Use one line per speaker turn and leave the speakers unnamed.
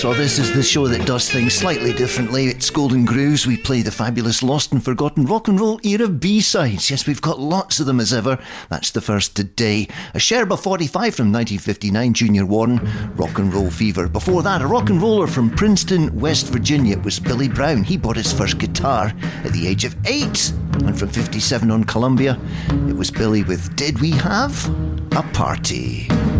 So this is the show that does things slightly differently. It's Golden Grooves. We play the fabulous Lost and Forgotten rock and roll era B-sides. Yes, we've got lots of them as ever. That's the first today. A Sherba 45 from 1959, Junior Warren, Rock and Roll Fever. Before that, a rock and roller from Princeton, West Virginia. It was Billy Brown. He bought his first guitar at the age of 8. And from 57 on Columbia, it was Billy with Did We Have a Party?